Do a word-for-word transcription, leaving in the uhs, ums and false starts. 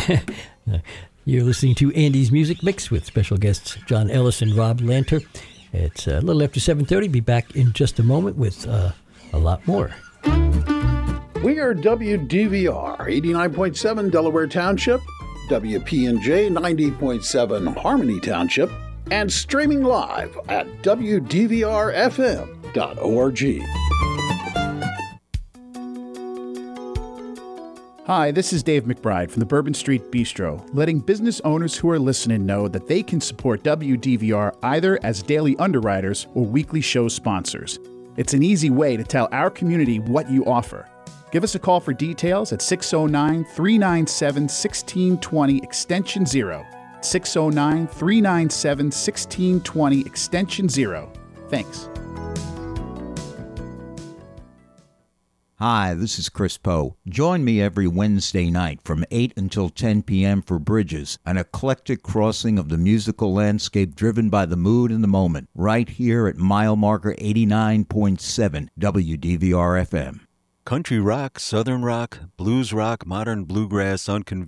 You're listening to Andy's Music Mix with special guests John Ellis and Rob Lanter. It's a little after seven thirty. Be back in just a moment with uh, a lot more. We are W D V R eighty-nine point seven Delaware Township, W P N J ninety point seven Harmony Township, and streaming live at W D V R F M dot org. Hi, this is Dave McBride from the Bourbon Street Bistro, letting business owners who are listening know that they can support W D V R either as daily underwriters or weekly show sponsors. It's an easy way to tell our community what you offer. Give us a call for details at six oh nine, three nine seven, one six two zero extension zero. six oh nine, three nine seven, one six two zero extension zero. Thanks. Hi, this is Chris Poe. Join me every Wednesday night from eight until ten p.m. for Bridges, an eclectic crossing of the musical landscape driven by the mood and the moment, right here at mile marker eighty-nine point seven W D V R F M. Country rock, southern rock, blues rock, modern bluegrass, unconventional